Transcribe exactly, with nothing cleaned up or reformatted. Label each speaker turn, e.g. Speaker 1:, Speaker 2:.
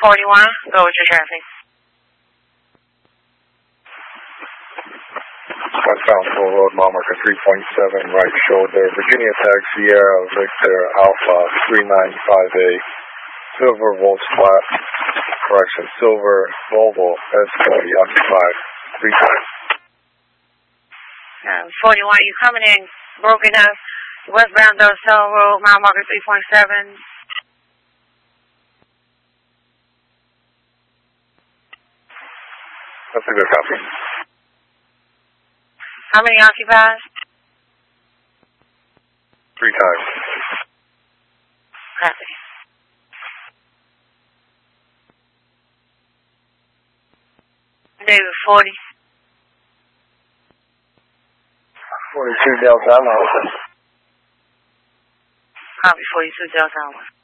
Speaker 1: forty-one, go with your traffic.
Speaker 2: Westbound Full Road, mile marker three point seven, right shoulder. Virginia Tag Sierra Victor Alpha three nine five A. Silver Volkswagen, correction, Silver Volvo S forty occupied, three times.
Speaker 1: Uh, forty-one, you coming in, broken up, westbound Dosel Road, mile marker three point seven.
Speaker 2: That's a good copy.
Speaker 1: How many occupied?
Speaker 2: Three times.
Speaker 1: Copy. David forty.
Speaker 2: forty-two Delta Alpha.
Speaker 1: Copy forty-two Delta Alpha.